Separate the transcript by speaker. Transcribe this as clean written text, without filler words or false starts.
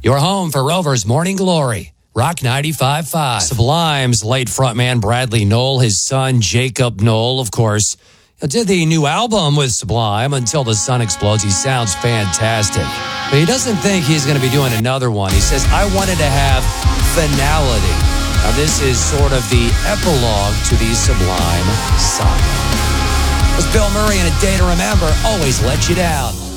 Speaker 1: Your home for Rover's Morning Glory. Rock 95.5. Sublime's late frontman Bradley Nowell, his son Jacob Nowell, of course, did the new album with Sublime, Until the Sun Explodes. He sounds fantastic. But he doesn't think he's going to be doing another one. He says, I wanted to have finality. Now, this is sort of the epilogue to the Sublime saga. It's Bill Murray and A Day to Remember. Always let you down.